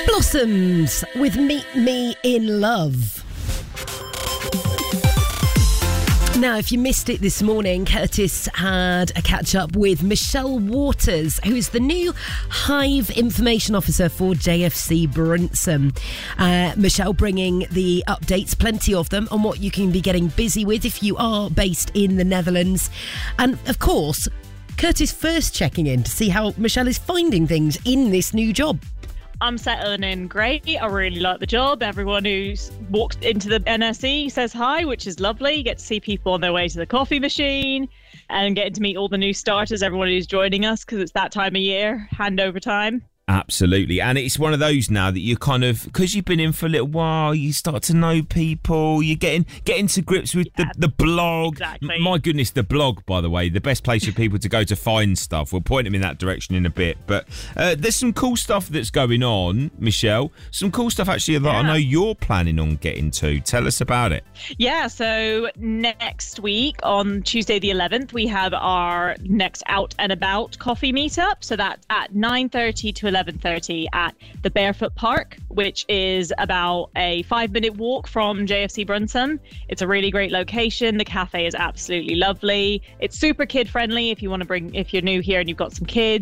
Blossoms with Meet Me in Love. Now, if you missed it this morning, Curtis had a catch-up with Michelle Waters, who is the new Hive Information Officer for JFC Brunson. Michelle bringing the updates, plenty of them, on what you can be getting busy with if you are based in the Netherlands. And, of course, Curtis first checking in to see how Michelle is finding things in this new job. I'm settling in great. I really like the job. Everyone who's walked into the NSE says hi, which is lovely. You get to see people on their way to the coffee machine and getting to meet all the new starters, everyone who's joining us, because it's that time of year, handover time. Absolutely. And it's one of those now that you kind of, because you've been in for a little while, you start to know people, you're getting to grips with the blog. Exactly. My goodness, the blog, by the way, the best place for people to go to find stuff. We'll point them in that direction in a bit. But there's some cool stuff that's going on, Michelle. Some cool stuff, actually, that I know you're planning on getting to. Tell us about it. Yeah, so next week on Tuesday the 11th, we have our next Out and About coffee meetup. So that's at 9:30 to 11:30 at the Barefoot Park, which is about a 5-minute walk from JFC Brunson. It's a really great location. The cafe is absolutely lovely. It's super kid friendly if you're new here and you've got some kids.